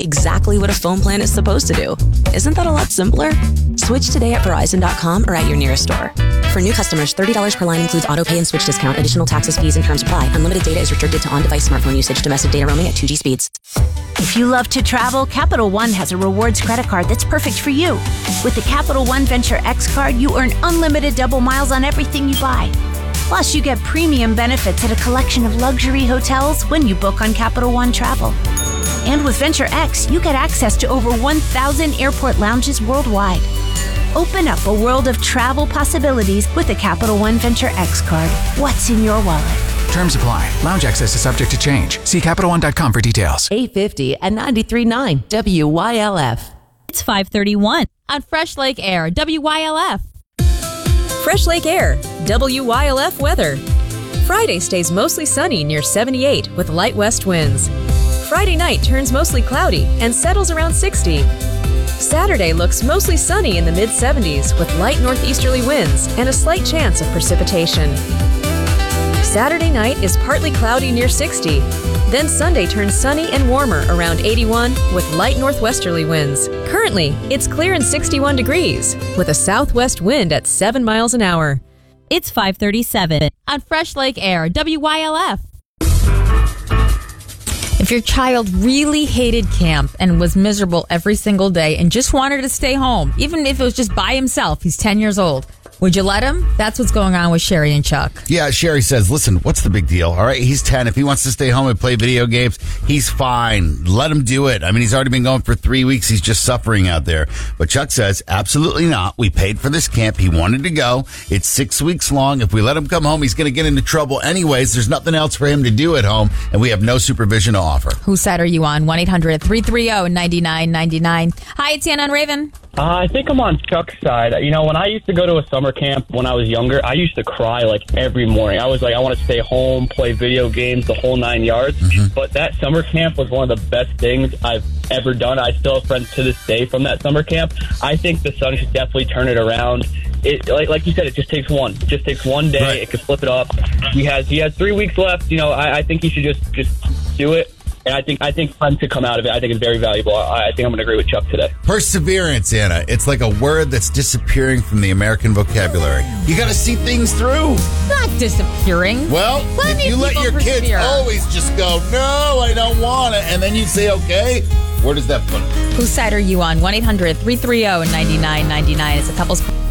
exactly what a phone plan is supposed to do. Isn't that a lot simpler? Switch today at Verizon.com or at your nearest store. For new customers, $30 per line includes auto pay and switch discount. Additional taxes, fees, and terms apply. Unlimited data is restricted to on-device smartphone usage. Domestic data roaming at 2G speeds. If you love to travel, Capital One has a rewards credit card that's perfect for you. With the Capital One Venture X card, you earn unlimited double miles on everything you buy. Plus, you get premium benefits at a collection of luxury hotels when you book on Capital One Travel. And with Venture X, you get access to over 1,000 airport lounges worldwide. Open up a world of travel possibilities with the Capital One Venture X card. What's in your wallet? Terms apply. Lounge access is subject to change. See CapitalOne.com for details. 850 and 93.9 WYLF. It's 5:31 on Fresh Lake Air, WYLF. Fresh Lake Air, WYLF weather. Friday stays mostly sunny near 78 with light west winds. Friday night turns mostly cloudy and settles around 60. Saturday looks mostly sunny in the mid-70s with light northeasterly winds and a slight chance of precipitation. Saturday night is partly cloudy near 60. Then Sunday turns sunny and warmer around 81 with light northwesterly winds. Currently, it's clear and 61 degrees with a southwest wind at 7 miles an hour. It's 5:37 on Fresh Lake Air, WYLF. If your child really hated camp and was miserable every single day and just wanted to stay home, even if it was just by himself, he's 10 years old, would you let him? That's what's going on with Sherry and Chuck. Yeah, Sherry says, listen, what's the big deal? All right, he's 10. If he wants to stay home and play video games, he's fine. Let him do it. I mean, he's already been going for 3 weeks. He's just suffering out there. But Chuck says, absolutely not. We paid for this camp. He wanted to go. It's 6 weeks long. If we let him come home, he's going to get into trouble anyways. There's nothing else for him to do at home, and we have no supervision to offer. Whose side are you on? 1-800-330-9999. Hi, it's Anna and Raven. I think I'm on Chuck's side. You know, when I used to go to a summer camp when I was younger, I used to cry like every morning. I was like, I want to stay home, play video games, the whole 9 yards. Mm-hmm. But that summer camp was one of the best things I've ever done. I still have friends to this day from that summer camp. I think the Sun should definitely turn it around. It, like you said, it just takes one. It just takes one day. Right. It could flip it up. He has 3 weeks left. You know, I think he should just do it. And I think fun to come out of it. I think it's very valuable. I think I'm going to agree with Chuck today. Perseverance, Anna. It's like a word that's disappearing from the American vocabulary. You got to see things through. Not disappearing. Well, if you let your kids always just go, no, I don't want it, and then you say, okay, where does that put them? Whose side are you on? 1-800-330-9999. It's a couple's